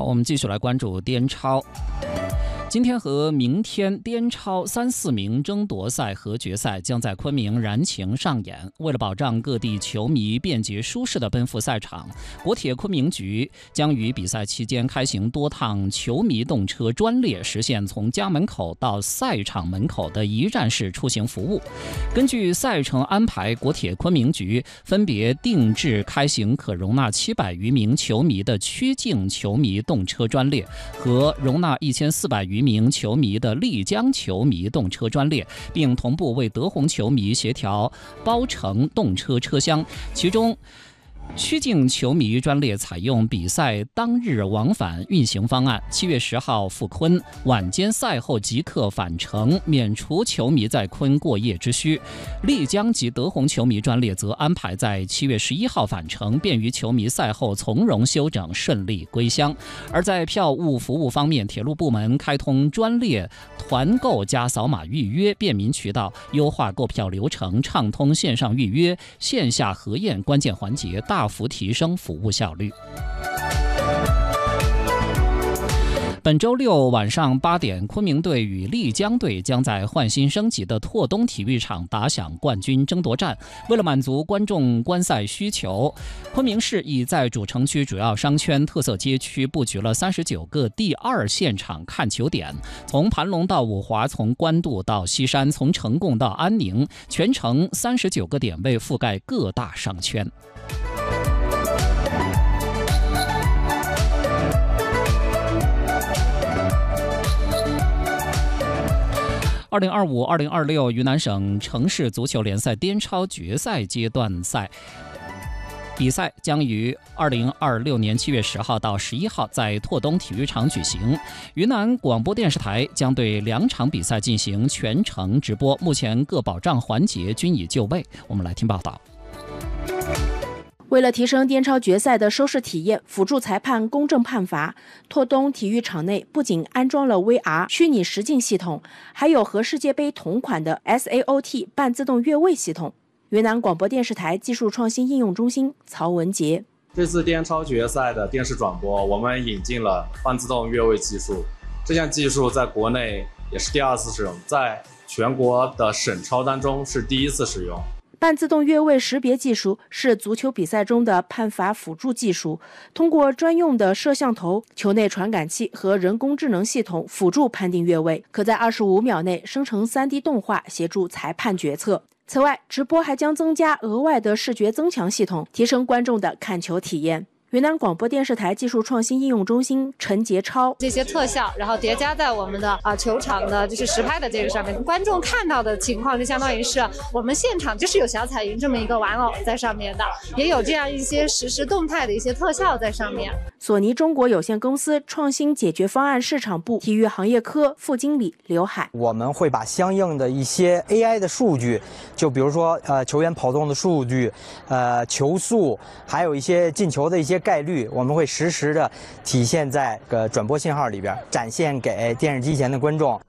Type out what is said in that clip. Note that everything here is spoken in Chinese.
我们继续来关注滇超。今天和明天，滇超3、4名争夺赛和决赛将在昆明燃情上演。为了保障各地球迷便捷舒适地奔赴赛场，国铁昆明局将于比赛期间开行多趟球迷动车专列，实现从家门口到赛场门口的一站式出行服务。根据赛程安排，国铁昆明局分别定制开行可容纳700余名球迷的曲径球迷动车专列和容纳1400余名球迷的丽江球迷动车专列，并同步为德宏球迷协调包乘动车车厢。其中曲径球迷专列采用比赛当日往返运行方案，7月10号赴昆，晚间赛后即刻返程，免除球迷在昆过夜之需。丽江及德宏球迷专列则安排在7月11号返程，便于球迷赛后从容休整，顺利归乡。而在票务服务方面，铁路部门开通专列团购加扫码预约便民渠道，优化购票流程，畅通线上预约、线下核验关键环节，大幅提升服务效率。本周六晚上8点，昆明队与丽江队将在焕新升级的拓东体育场打响冠军争夺战。为了满足观众观赛需求，昆明市已在主城区主要商圈、特色街区布局了39个第二现场看球点，从盘龙到五华，从官渡到西山，从成贡到安宁，全程39个点位覆盖各大商圈。2025-2026云南省城市足球联赛滇超决赛阶段赛比赛将于2026年7月10号到11号在拓东体育场举行。云南广播电视台将对2场比赛进行全程直播，目前各保障环节均已就位。我们来听报道。 为了提升滇超决赛的收视体验，辅助裁判公正判罚，拓东体育场内不仅安装了 VR 虚拟实境系统，还有和世界杯同款的 SAOT 半自动越位系统。云南广播电视台技术创新应用中心曹文杰： 这次滇超决赛的电视转播，我们引进了半自动越位技术。这项技术在国内也是第2次使用，在全国的省超当中是第1次使用。 半自动越位识别技术是足球比赛中的判罚辅助技术，通过专用的摄像头、球内传感器和人工智能系统辅助判定越位，可在25秒内生成3D 动画，协助裁判决策。此外，直播还将增加额外的视觉增强系统，提升观众的看球体验。云南广播电视台技术创新应用中心陈杰超： 这些特效，然后叠加在我们的球场的就是实拍的这个上面，观众看到的情况就相当于是我们现场就是有小彩云这么一个玩偶在上面的，也有这样一些实时动态的一些特效在上面。 索尼中国有限公司创新解决方案市场部体育行业科副经理刘海： 我们会把相应的一些 AI 的数据，就比如说球员跑动的数据，球速，还有一些进球的一些概率，我们会实时的体现在转播信号里边，展现给电视机前的观众。